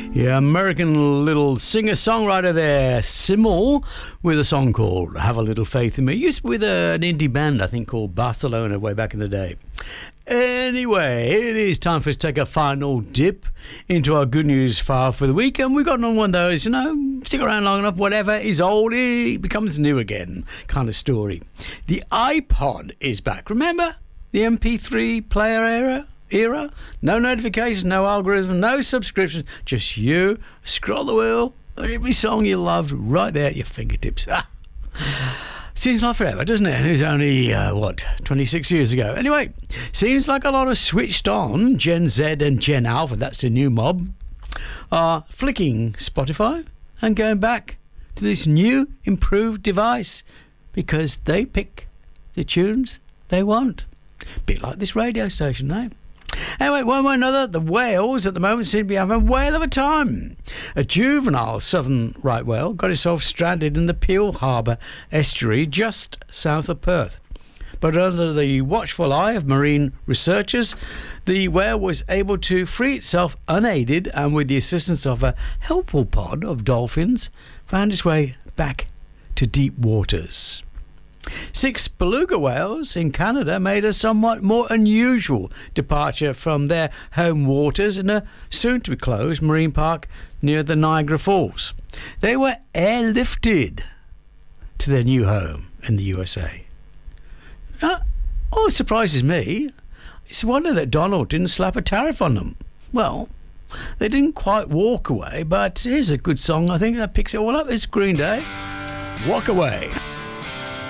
Yeah, American little singer-songwriter there, Simmel, with a song called Have a Little Faith in Me. Used to be with an indie band, I think, called Barcelona way back in the day. Anyway, it is time for us to take a final dip into our good news file for the week, and we've got on one of those, stick around long enough, whatever is old, it becomes new again kind of story. The iPod is back. Remember the MP3 player era? No notifications, no algorithm, no subscriptions, just you scroll the wheel, every song you loved right there at your fingertips. Seems like forever, doesn't it? It was only 26 years ago. Anyway, seems like a lot of switched on Gen Z and Gen Alpha, that's the new mob, are flicking Spotify and going back to this new improved device because they pick the tunes they want. Bit like this radio station, eh? Anyway, one way or another, the whales at the moment seem to be having a whale of a time. A juvenile southern right whale got itself stranded in the Peel Harbour estuary just south of Perth. But under the watchful eye of marine researchers, the whale was able to free itself unaided and with the assistance of a helpful pod of dolphins, found its way back to deep waters. 6 beluga whales in Canada made a somewhat more unusual departure from their home waters in a soon-to-be-closed marine park near the Niagara Falls. They were airlifted to their new home in the USA. All it surprises me, it's a wonder that Donald didn't slap a tariff on them. Well, they didn't quite walk away, but here's a good song, I think, that picks it all up. It's Green Day. Walk Away.